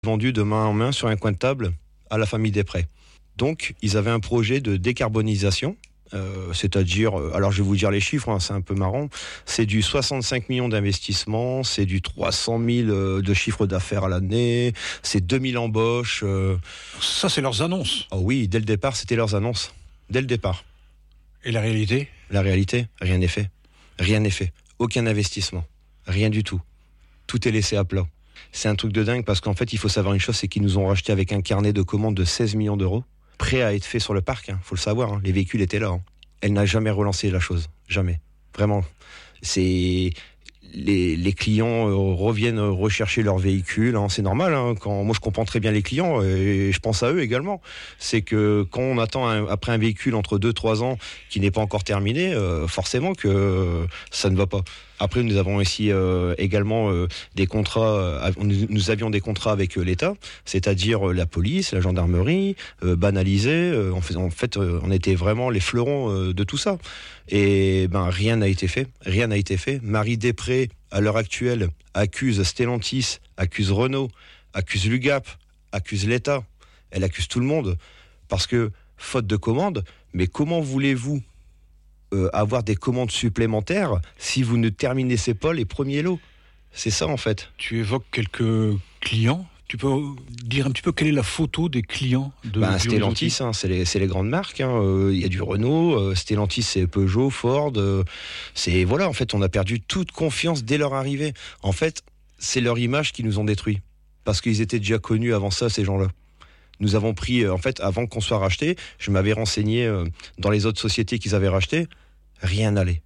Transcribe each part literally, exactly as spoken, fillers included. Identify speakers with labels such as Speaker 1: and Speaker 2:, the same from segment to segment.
Speaker 1: vendu de main en main sur un coin de table à la famille Després. Donc, ils avaient un projet de décarbonisation, euh, c'est-à-dire, alors je vais vous dire les chiffres, hein, c'est un peu marrant, c'est du soixante-cinq millions d'investissements, c'est du trois cent mille euh, de chiffre d'affaires à l'année, c'est deux mille embauches. Euh...
Speaker 2: Ça, c'est leurs annonces.
Speaker 1: Oh oui, dès le départ, c'était leurs annonces. Dès le départ.
Speaker 2: Et la réalité ?
Speaker 1: La réalité, rien n'est fait. Rien n'est fait. Aucun investissement. Rien du tout. Tout est laissé à plat. C'est un truc de dingue parce qu'en fait, il faut savoir une chose, c'est qu'ils nous ont racheté avec un carnet de commandes de seize millions d'euros, prêt à être fait sur le parc, il hein, faut le savoir, hein, les véhicules étaient là. Hein. Elle n'a jamais relancé la chose, jamais. Vraiment. C'est... Les, les clients euh, reviennent rechercher leurs véhicules, hein, c'est normal. Hein, quand, moi, je comprends très bien les clients et je pense à eux également. C'est que quand on attend un, après un véhicule entre deux trois ans qui n'est pas encore terminé, euh, forcément que euh, ça ne va pas. Après, nous avons ici euh, également euh, des contrats. Euh, nous, nous avions des contrats avec euh, l'État, c'est-à-dire euh, la police, la gendarmerie, euh, banalisés. Euh, en fait, en fait euh, on était vraiment les fleurons euh, de tout ça. Et ben rien n'a été fait. Rien n'a été fait. Marie Després, à l'heure actuelle, accuse Stellantis, accuse Renault, accuse l'U G A P, accuse l'État. Elle accuse tout le monde parce que faute de commandes. Mais comment voulez-vous Euh, avoir des commandes supplémentaires si vous ne terminez pas les premiers lots? C'est ça en fait.
Speaker 2: Tu évoques quelques clients. Tu peux dire un petit peu quelle est la photo des clients de
Speaker 1: bah, Stellantis, hein, c'est, les, c'est les grandes marques. Il hein. euh, y a du Renault, euh, Stellantis c'est Peugeot, Ford. Euh, c'est voilà, en fait, on a perdu toute confiance dès leur arrivée. En fait, c'est leur image qui nous ont détruits parce qu'ils étaient déjà connus avant ça, ces gens-là. Nous avons pris, euh, en fait, avant qu'on soit racheté, je m'avais renseigné euh, dans les autres sociétés qu'ils avaient rachetées. Rien n'allait.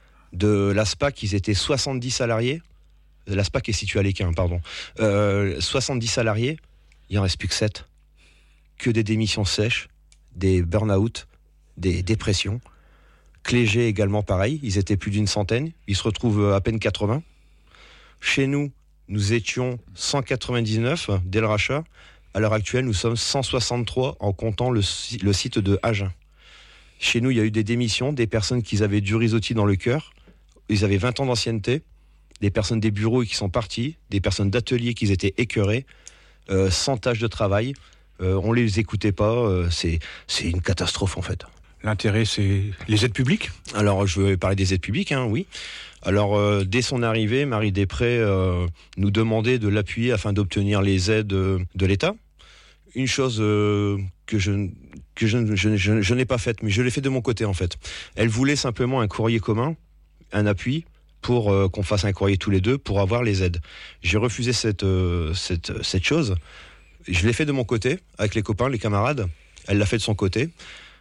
Speaker 1: De l'ASPAC, ils étaient soixante-dix salariés. L'ASPAC est situé à l'Équin, pardon. Euh, soixante-dix salariés, il en reste plus que sept. Que des démissions sèches, des burn-out, des dépressions. Clégé également pareil, ils étaient plus d'une centaine. Ils se retrouvent à peine quatre-vingts. Chez nous, nous étions cent quatre-vingt-dix-neuf dès le rachat. À l'heure actuelle, nous sommes cent soixante-trois en comptant le, le site de Agen. Chez nous, il y a eu des démissions, des personnes qui avaient du risotti dans le cœur. Ils avaient vingt ans d'ancienneté. Des personnes des bureaux qui sont parties. Des personnes d'atelier qui étaient écœurées. Euh, sans tâche de travail. Euh, on ne les écoutait pas. Euh, c'est, c'est une catastrophe, en fait.
Speaker 2: L'intérêt, c'est les aides publiques ?
Speaker 1: Alors, je vais parler des aides publiques, hein, oui. Alors, euh, dès son arrivée, Marie Després euh, nous demandait de l'appuyer afin d'obtenir les aides euh, de l'État. Une chose euh, que je... que je, je, je, je n'ai pas faite, mais je l'ai fait de mon côté en fait. Elle voulait simplement un courrier commun, un appui, pour euh, qu'on fasse un courrier tous les deux pour avoir les aides. J'ai refusé cette, euh, cette, cette chose. Je l'ai fait de mon côté, avec les copains, les camarades. Elle l'a fait de son côté.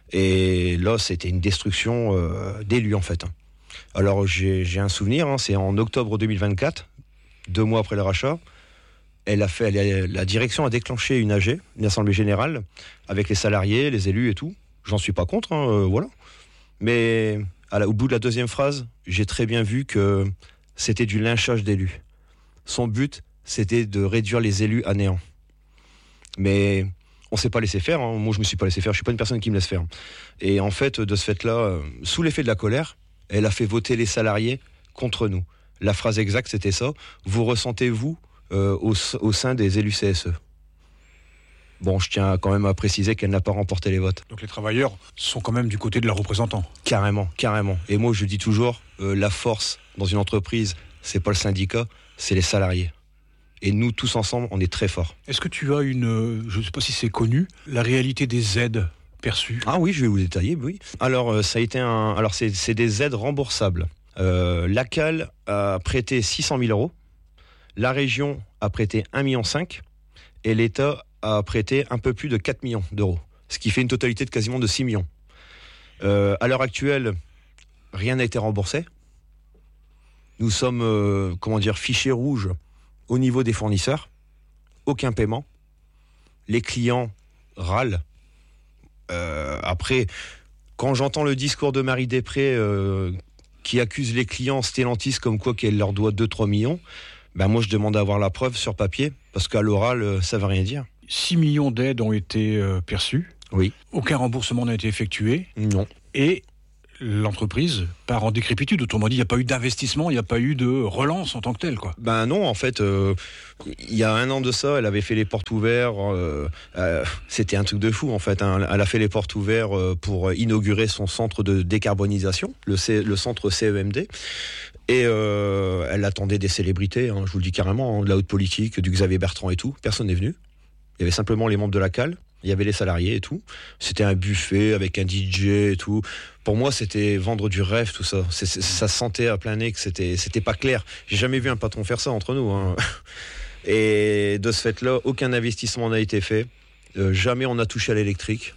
Speaker 1: Et là, c'était une destruction euh, d'élus en fait. Alors j'ai, j'ai un souvenir, hein, c'est en octobre deux mille vingt-quatre, deux mois après le rachat. Elle a fait, elle a, la direction a déclenché une A G, une assemblée générale, avec les salariés, les élus et tout. J'en suis pas contre, hein, euh, voilà. Mais à la, au bout de la deuxième phrase, j'ai très bien vu que c'était du lynchage d'élus. Son but, c'était de réduire les élus à néant. Mais on s'est pas laissé faire. Hein. Moi, je me suis pas laissé faire. Je suis pas une personne qui me laisse faire. Et en fait, de ce fait-là, euh, sous l'effet de la colère, elle a fait voter les salariés contre nous. La phrase exacte, c'était ça. Vous ressentez-vous Euh, au, au sein des élus C S E. Bon, je tiens quand même à préciser qu'elle n'a pas remporté les votes.
Speaker 2: Donc les travailleurs sont quand même du côté de leurs représentants.
Speaker 1: Carrément, carrément. Et moi, je dis toujours, euh, la force dans une entreprise, c'est pas le syndicat, c'est les salariés. Et nous, tous ensemble, on est très forts.
Speaker 2: Est-ce que tu as une, je ne sais pas si c'est connu, la réalité des aides perçues ?
Speaker 1: Ah oui, je vais vous détailler, oui. Alors, euh, ça a été un, alors c'est, c'est des aides remboursables. Euh, l'A C A L a prêté six cent mille euros. La région a prêté un virgule cinq million et l'État a prêté un peu plus de quatre millions d'euros, ce qui fait une totalité de quasiment de six millions. Euh, à l'heure actuelle, rien n'a été remboursé. Nous sommes, euh, comment dire, fichés rouges au niveau des fournisseurs. Aucun paiement. Les clients râlent. Euh, après, quand j'entends le discours de Marie Després euh, qui accuse les clients Stellantis comme quoi qu'elle leur doit deux à trois millions, ben moi, je demande à avoir la preuve sur papier, parce qu'à l'oral, ça ne veut rien dire.
Speaker 2: six millions d'aides ont été euh, perçues.
Speaker 1: Oui.
Speaker 2: Aucun remboursement n'a été effectué.
Speaker 1: Non.
Speaker 2: Et l'entreprise part en décrépitude. Autrement dit, il n'y a pas eu d'investissement, il n'y a pas eu de relance en tant que telle, quoi.
Speaker 1: Ben non, en fait, euh, il y a un an de ça, elle avait fait les portes ouvertes. Euh, euh, c'était un truc de fou, en fait. Hein. Elle a fait les portes ouvertes pour inaugurer son centre de décarbonisation, le, C, le centre C E M D. Et euh, elle attendait des célébrités, hein, je vous le dis carrément, hein, de la haute politique, du Xavier Bertrand et tout. Personne n'est venu. Il y avait simplement les membres de la C A L. Il y avait les salariés et tout. C'était un buffet avec un D J et tout. Pour moi, c'était vendre du rêve, tout ça. C'est, c'est, ça sentait à plein nez que c'était, c'était pas clair. J'ai jamais vu un patron faire ça entre nous. Hein. Et de ce fait-là, aucun investissement n'a été fait. Euh, jamais on a touché à l'électrique.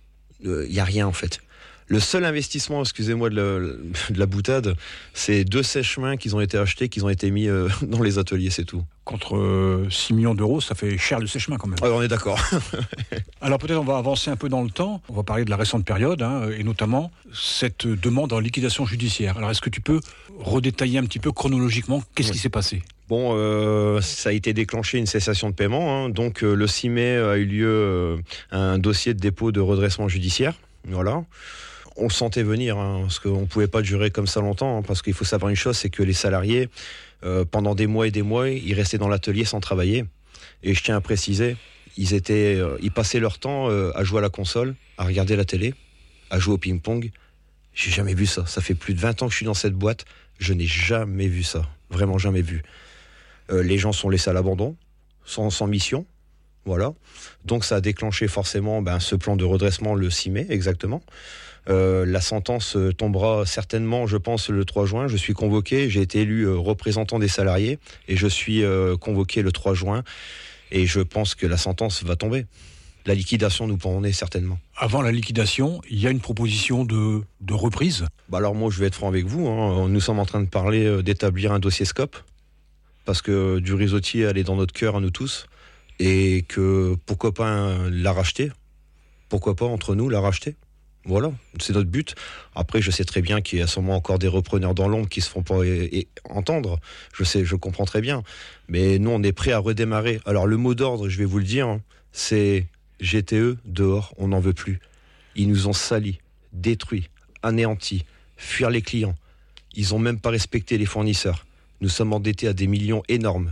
Speaker 1: Il euh, n'y a rien, en fait. Le seul investissement, excusez-moi de la, de la boutade, c'est deux sèche-mains qui ont été achetés, qui ont été mis euh, dans les ateliers, c'est tout.
Speaker 2: Contre euh, six millions d'euros, ça fait cher le sèche-main quand même.
Speaker 1: Ah, on est d'accord.
Speaker 2: Alors peut-être on va avancer un peu dans le temps. On va parler de la récente période, hein, et notamment cette demande en liquidation judiciaire. Alors est-ce que tu peux redétailler un petit peu chronologiquement qu'est-ce oui. qui s'est passé ?
Speaker 1: Bon, euh, ça a été déclenché une cessation de paiement. Hein. Donc euh, le six mai a eu lieu euh, un dossier de dépôt de redressement judiciaire. Voilà. On le sentait venir, hein, parce qu'on ne pouvait pas durer comme ça longtemps, hein, parce qu'il faut savoir une chose, c'est que les salariés, euh, pendant des mois et des mois, ils restaient dans l'atelier sans travailler. Et je tiens à préciser, ils, étaient, euh, ils passaient leur temps euh, à jouer à la console, à regarder la télé, à jouer au ping-pong. J'ai jamais vu ça. Ça fait plus de vingt ans que je suis dans cette boîte. Je n'ai jamais vu ça. Vraiment jamais vu. Euh, les gens sont laissés à l'abandon, sans, sans mission. Voilà. Donc ça a déclenché forcément ben, ce plan de redressement le six mai, exactement. Euh, la sentence tombera certainement, je pense, le trois juin. Je suis convoqué, j'ai été élu euh, représentant des salariés et je suis euh, convoqué le trois juin. Et je pense que la sentence va tomber. La liquidation nous pendait certainement.
Speaker 2: Avant la liquidation, il y a une proposition de, de reprise ?
Speaker 1: Bah alors moi, je vais être franc avec vous. Hein. Nous sommes en train de parler euh, d'établir un dossier scope parce que du risotier, elle est dans notre cœur à nous tous. Et que pourquoi pas hein, la racheter ? Pourquoi pas entre nous la racheter ? Voilà, c'est notre but. Après, je sais très bien qu'il y a sûrement encore des repreneurs dans l'ombre qui se font pas é- é- entendre. Je sais, je comprends très bien. Mais nous, on est prêts à redémarrer. Alors, le mot d'ordre, je vais vous le dire, hein, c'est G T E dehors, on n'en veut plus. Ils nous ont salis, détruits, anéantis, fuir les clients. Ils n'ont même pas respecté les fournisseurs. Nous sommes endettés à des millions énormes.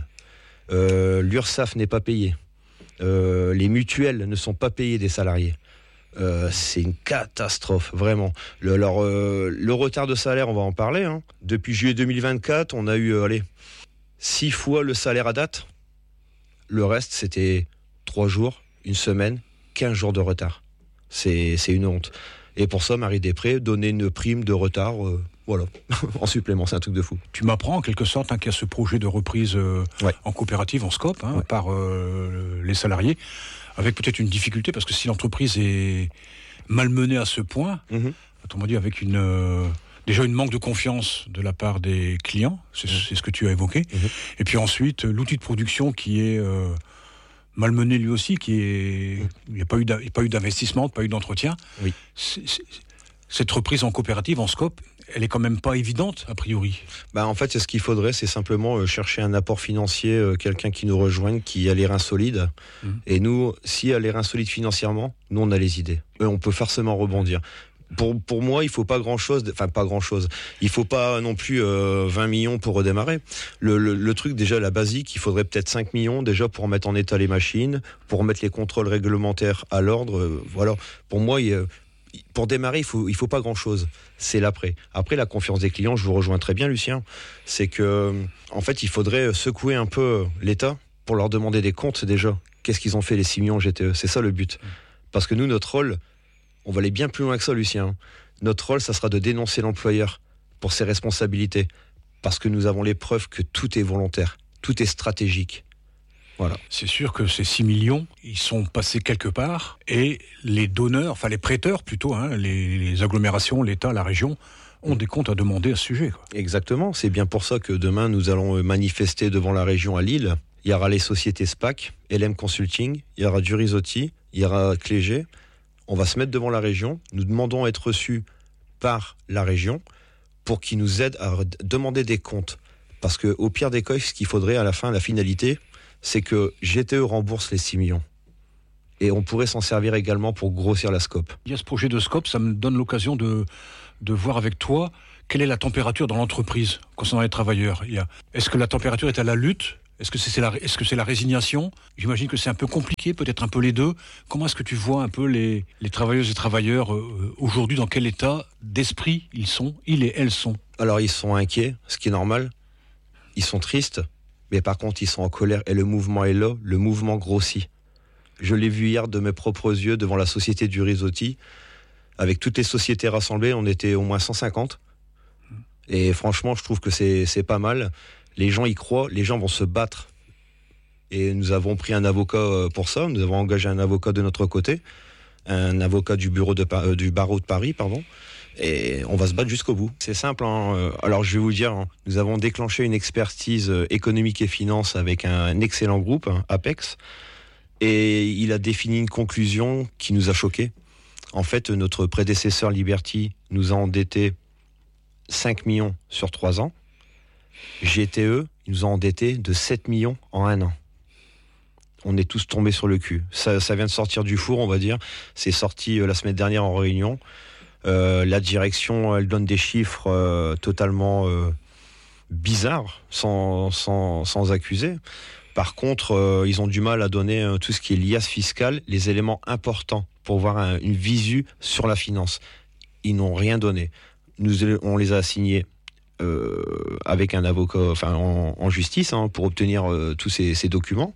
Speaker 1: Euh, L'URSSAF n'est pas payé. Euh, les mutuelles ne sont pas payées des salariés. Euh, c'est une catastrophe, vraiment. Le, alors, euh, le retard de salaire, on va en parler. Hein. Depuis juillet deux mille vingt-quatre, on a eu, euh, allez, six fois le salaire à date. Le reste, c'était trois jours, une semaine, quinze jours de retard. C'est, c'est une honte. Et pour ça, Marie Després donnait une prime de retard, euh, voilà, en supplément. C'est un truc de fou.
Speaker 2: Tu m'apprends en quelque sorte hein, qu'il y a ce projet de reprise euh, ouais. en coopérative, en scope, hein, ouais. par euh, les salariés. Avec peut-être une difficulté, parce que si l'entreprise est malmenée à ce point, mmh. autrement dit avec une, euh, déjà une manque de confiance de la part des clients, c'est, mmh. c'est ce que tu as évoqué, mmh. et puis ensuite l'outil de production qui est euh, malmené lui aussi, qui est, mmh. il n'y a pas eu, il n'y a pas eu d'investissement, pas eu d'entretien. Oui. C'est, c'est, cette reprise en coopérative, en scope, elle est quand même pas évidente, a priori.
Speaker 1: Bah en fait, c'est ce qu'il faudrait, c'est simplement euh, chercher un apport financier, euh, quelqu'un qui nous rejoigne, qui a les reins solides. Mmh. Et nous, si elle a les reins solides financièrement, nous, on a les idées. Et on peut forcément rebondir. Pour, pour moi, il faut pas grand-chose, enfin pas grand-chose. Il faut pas non plus euh, vingt millions pour redémarrer. Le, le, le truc, déjà, la basique, il faudrait peut-être cinq millions déjà pour mettre en état les machines, pour mettre les contrôles réglementaires à l'ordre. Euh, voilà. Pour moi, il y a... Pour démarrer, il faut, il faut pas grand-chose. C'est l'après. Après, la confiance des clients, je vous rejoins très bien, Lucien. C'est que, en fait, il faudrait secouer un peu l'État pour leur demander des comptes déjà. Qu'est-ce qu'ils ont fait les six millions G T E ? C'est ça le but. Parce que nous, notre rôle, on va aller bien plus loin que ça, Lucien. Notre rôle, ça sera de dénoncer l'employeur pour ses responsabilités. Parce que nous avons les preuves que tout est volontaire, tout est stratégique. Voilà.
Speaker 2: C'est sûr que ces six millions, ils sont passés quelque part et les donneurs, enfin les prêteurs plutôt, hein, les, les agglomérations, l'État, la région, ont des comptes à demander à ce sujet. Quoi.
Speaker 1: Exactement, c'est bien pour ça que demain nous allons manifester devant la région à Lille. Il y aura les sociétés SPAC, L M Consulting, il y aura du Risotti, il y aura Clégé. On va se mettre devant la région, nous demandons à être reçus par la région pour qu'ils nous aident à demander des comptes. Parce qu'au pire des cas, ce qu'il faudrait à la fin, la finalité, c'est que G T E rembourse les six millions. Et on pourrait s'en servir également pour grossir la scope.
Speaker 2: Il y a ce projet de scope, ça me donne l'occasion de, de voir avec toi quelle est la température dans l'entreprise concernant les travailleurs. Il y a, est-ce que la température est à la lutte ? Est-ce que c'est, c'est la, est-ce que c'est la résignation ? J'imagine que c'est un peu compliqué, peut-être un peu les deux. Comment est-ce que tu vois un peu les, les travailleuses et travailleurs euh, aujourd'hui, dans quel état d'esprit ils sont, ils et elles sont ?
Speaker 1: Alors ils sont inquiets, ce qui est normal. Ils sont tristes, mais par contre ils sont en colère et le mouvement est là, le mouvement grossit. Je l'ai vu hier de mes propres yeux devant la société du Risotti. Avec toutes les sociétés rassemblées, on était au moins cent cinquante. Et franchement, je trouve que c'est, c'est pas mal. Les gens y croient, les gens vont se battre. Et nous avons pris un avocat pour ça. Nous avons engagé un avocat de notre côté, un avocat du bureau de euh, du barreau de Paris, pardon. Et on va se battre jusqu'au bout. C'est simple. Hein. Alors je vais vous dire, hein, nous avons déclenché une expertise économique et finance avec un excellent groupe, hein, Apex, et il a défini une conclusion qui nous a choqués. En fait, notre prédécesseur Liberty nous a endettés cinq millions sur trois ans. G T E, ils nous ont endettés de sept millions en un an. On est tous tombés sur le cul. Ça, ça vient de sortir du four, on va dire. C'est sorti euh, la semaine dernière en réunion. Euh, la direction, elle donne des chiffres euh, totalement euh, bizarres, sans, sans, sans accuser. Par contre, euh, ils ont du mal à donner euh, tout ce qui est l'I A S fiscal, les éléments importants pour voir un, une visu sur la finance. Ils n'ont rien donné. Nous, on les a assignés euh, avec un avocat, enfin en, en justice, hein, pour obtenir euh, tous ces, ces documents.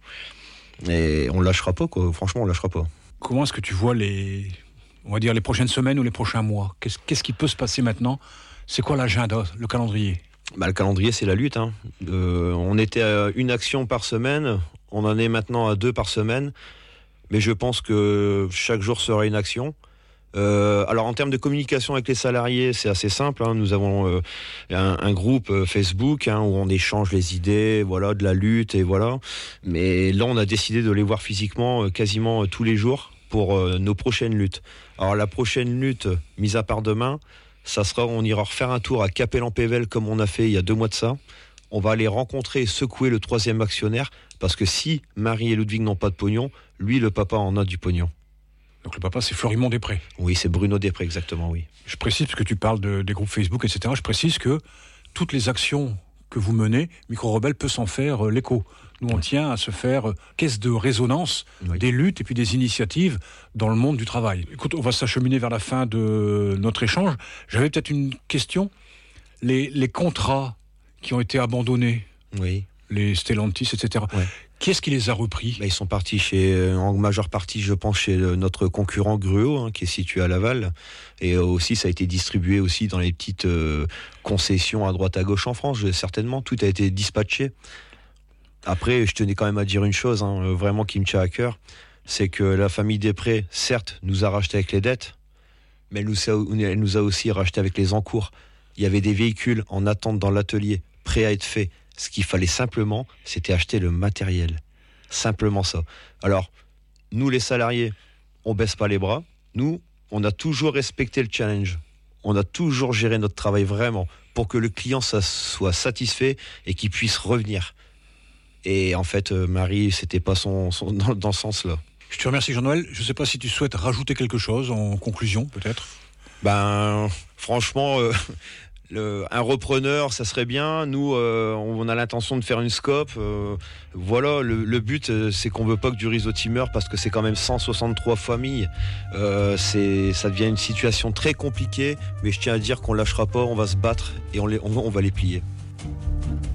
Speaker 1: Et on lâchera pas, quoi. Franchement, on lâchera pas.
Speaker 2: Comment est-ce que tu vois les, on va dire les prochaines semaines ou les prochains mois ? Qu'est-ce, qu'est-ce qui peut se passer maintenant ? C'est quoi l'agenda, le calendrier ?
Speaker 1: Bah, le calendrier, c'est la lutte. Hein. Euh, on était à une action par semaine, on en est maintenant à deux par semaine. Mais je pense que chaque jour sera une action. Euh, alors en termes de communication avec les salariés, c'est assez simple. Hein. Nous avons euh, un, un groupe euh, Facebook, hein, où on échange les idées, voilà, de la lutte et voilà. Mais là, on a décidé de les voir physiquement euh, quasiment euh, tous les jours pour euh, nos prochaines luttes. Alors la prochaine lutte, mise à part demain, ça sera, on ira refaire un tour à Capelle-en-Pével comme on a fait il y a deux mois de ça. On va aller rencontrer et secouer le troisième actionnaire parce que si Marie et Ludwig n'ont pas de pognon, lui, le papa, en a du pognon.
Speaker 2: Donc le papa, c'est Florimond Després.
Speaker 1: Oui, c'est Bruno Després, exactement, oui.
Speaker 2: Je précise, parce que tu parles de, des groupes Facebook, et cetera, je précise que toutes les actions que vous menez, Micro-Rebelle peut s'en faire euh, l'écho. Nous, on oui. tient à se faire euh, caisse de résonance oui. des luttes et puis des initiatives dans le monde du travail. Écoute, on va s'acheminer vers la fin de notre échange. J'avais peut-être une question. Les, les contrats qui ont été abandonnés,
Speaker 1: oui.
Speaker 2: les Stellantis, et cetera, ouais. Qui est-ce qui les a repris ?
Speaker 1: Bah, ils sont partis chez, en majeure partie, je pense, chez notre concurrent Gruau, hein, qui est situé à Laval. Et aussi, ça a été distribué aussi dans les petites euh, concessions à droite à gauche en France. Certainement, tout a été dispatché. Après, je tenais quand même à dire une chose, hein, vraiment qui me tient à cœur, c'est que la famille Després, certes, nous a racheté avec les dettes, mais elle nous a, elle nous a aussi racheté avec les encours. Il y avait des véhicules en attente dans l'atelier, prêts à être faits. Ce qu'il fallait simplement, c'était acheter le matériel. Simplement ça. Alors, nous les salariés, on baisse pas les bras. Nous, on a toujours respecté le challenge. On a toujours géré notre travail vraiment pour que le client ça, soit satisfait et qu'il puisse revenir. Et en fait, euh, Marie, c'était pas son, son, dans, dans ce sens-là.
Speaker 2: Je te remercie, Jean-Noël. Je ne sais pas si tu souhaites rajouter quelque chose en conclusion, peut-être.
Speaker 1: Ben, franchement... Euh, Le, un repreneur, ça serait bien. Nous, euh, on a l'intention de faire une scope. Euh, voilà, le, le but, euh, c'est qu'on veut pas que du Risotti meure parce que c'est quand même cent soixante-trois familles. Euh, c'est, ça devient une situation très compliquée. Mais je tiens à dire qu'on lâchera pas, on va se battre et on, les, on, on va les plier.